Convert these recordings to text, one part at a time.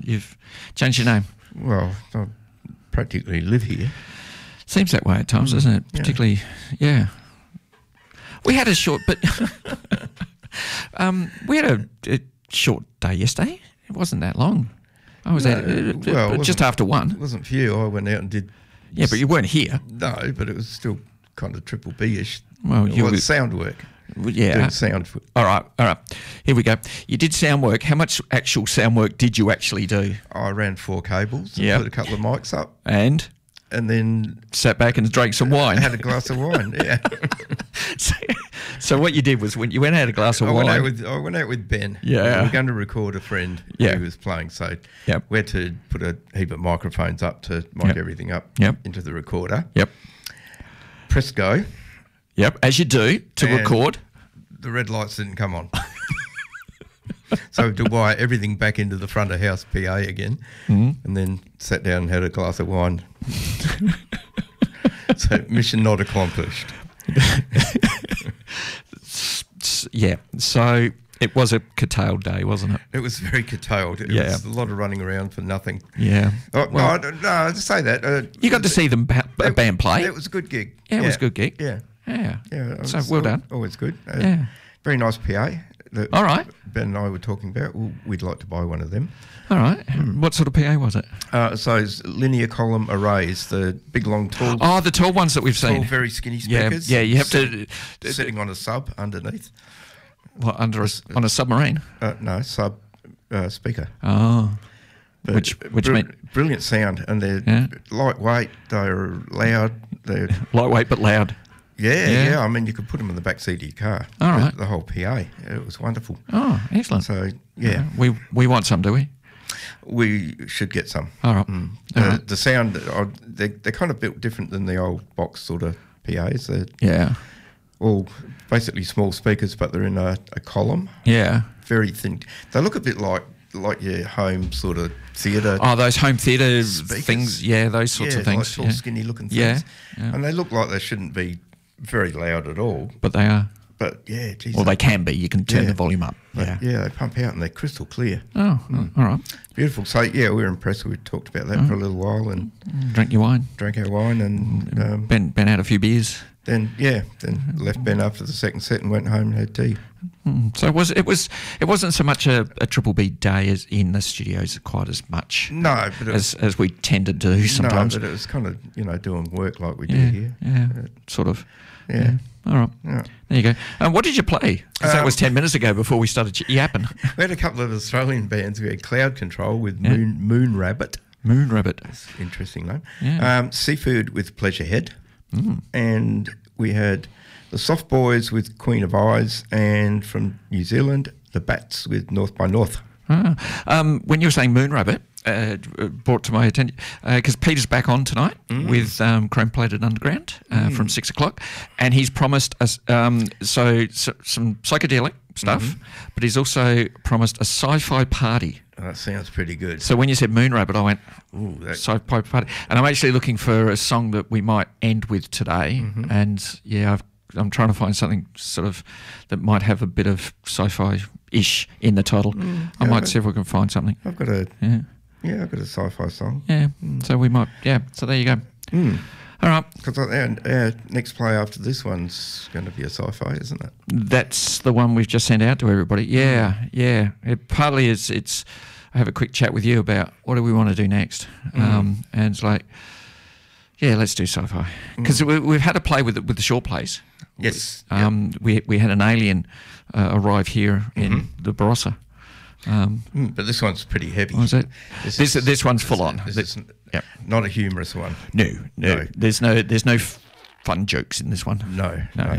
you've changed your name. Well, I practically live here. Seems that way at times, doesn't it? Particularly, yeah. We had a short, but we had a short day yesterday. It wasn't that long. I was just after 1. It wasn't for you. I went out and did. Yeah, but you weren't here. No, but it was still kind of triple B-ish. Well, it was sound work. Yeah. Doing sound. All right. Here we go. You did sound work. How much actual sound work did you actually do? I ran 4 cables and put a couple of mics up. And then sat back and drank some wine. Had a glass of wine, yeah. So what you did was when you went out a glass of wine. I went out with Ben. Yeah. We were going to record a friend who was playing, so we had to put a heap of microphones up to mic everything up into the recorder. Yep. Press go. Yep, as you do to record. The red lights didn't come on. So to wire everything back into the front of house PA again, and then sat down and had a glass of wine. So mission not accomplished. Yeah, so it was a curtailed day, wasn't it? It was very curtailed. It was a lot of running around for nothing. Yeah. Oh, well, no, I just say that. You got to see them band play. It was a good gig. Yeah, it was a good gig. Yeah. Yeah. So well done. Always good. Yeah. Very nice PA. All right. Ben and I were talking about, we'd like to buy one of them. All right. What sort of PA was it? So it's linear column arrays, the big, long, tall. Oh, the tall ones that we've seen. Tall, very skinny speakers. Yeah, you have to... Sitting on a sub underneath. What, on a submarine? No, sub speaker. Oh. But which meant... Brilliant sound, and they're lightweight, they're loud. They're lightweight but loud. Yeah. I mean, you could put them in the back seat of your car. All right. The whole PA. It was wonderful. Oh, excellent. So, yeah. We want some, do we? We should get some. All right. The sound, they're kind of built different than the old box sort of PAs. They're all basically small speakers, but they're in a column. Yeah. Very thin. They look a bit like your home sort of theatre. Oh, those home theatre things. Yeah, those sorts of things. Like tall, skinny looking things. Yeah. And they look like they shouldn't be very loud at all. But they are. But yeah, geez. Well, they can be. You can turn the volume up. Yeah, they pump out and they're crystal clear. Oh, all right. Beautiful. So yeah, we were impressed. We talked about that for a little while and drank our wine and Ben had a few beers. Then left Ben after the second set and went home and had tea. So it wasn't so much a Triple B day as in the studios quite as much. No, but as we tend to do sometimes. No, but it was kind of doing work like we do here. Yeah, sort of. Yeah. All right. Yeah. There you go. What did you play? Because that was 10 minutes ago before we started yapping. We had a couple of Australian bands. We had Cloud Control with Moon Rabbit. Moon Rabbit. That's an interesting name. Yeah. Seafood with Pleasure Head. And we had the Soft Boys with Queen of Eyes, and from New Zealand, the Bats with North by North. When you were saying Moon Rabbit, brought to my attention, because Peter's back on tonight with Chrome Plated Underground from 6 o'clock, and he's promised us some psychedelic stuff, but he's also promised a sci-fi party. Oh, that sounds pretty good. So when you said Moon Rabbit, I went, ooh, sci-fi party. And I'm actually looking for a song that we might end with today, and I'm trying to find something sort of that might have a bit of sci-fi-ish in the title. I might see if we can find something. I've got I've got a sci-fi song. Yeah, so we might, so there you go. All right. Because our next play after this one's going to be a sci-fi, isn't it? That's the one we've just sent out to everybody. Yeah. It partly is, I have a quick chat with you about what do we want to do next. And it's like, let's do sci-fi. Because we've had a play with the short plays. Yes. We had an alien arrive here in the Barossa. But this one's pretty heavy. Was it? This one's full on. This is not a humorous one. No. There's no fun jokes in this one. No.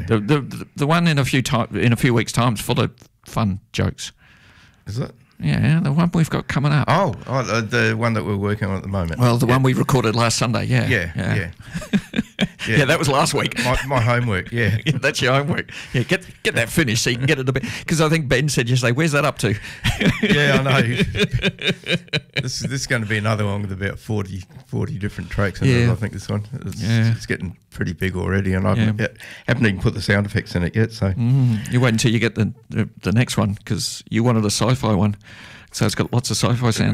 The one in a few weeks' time is full of fun jokes. Is it? Yeah, the one we've got coming up. Oh, the one that we're working on at the moment. Well, the one we recorded last Sunday. Yeah. Yeah, that was last week. My homework, yeah. That's your homework. Yeah, get that finished so you can get it a bit. Because I think Ben said yesterday, where's that up to? Yeah, I know. This is going to be another one with about 40 different tracks in it, I think, this one. It's getting pretty big already, and I haven't even put the sound effects in it yet. So you wait until you get the next one, because you wanted a sci-fi one. So it's got lots of sci-fi sound.